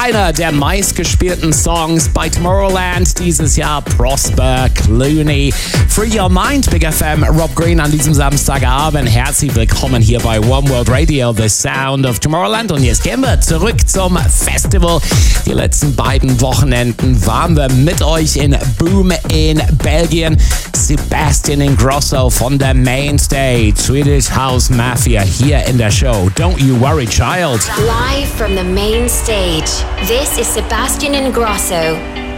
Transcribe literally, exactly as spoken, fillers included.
einer der meistgespielten Songs bei Tomorrowland dieses Jahr, Prosper Clooney. Free Your Mind, Big F M, Rob Green an diesem Samstagabend. Herzlich willkommen hier bei One World Radio, The Sound of Tomorrowland. Und jetzt gehen wir zurück zum Festival. Die letzten beiden Wochenenden waren wir mit euch in Boom in Belgien. Sebastian Ingrosso von der Mainstage, Swedish House Mafia hier in der Show. Don't You Worry Child. Live from the main stage, this is Sebastian Ingrosso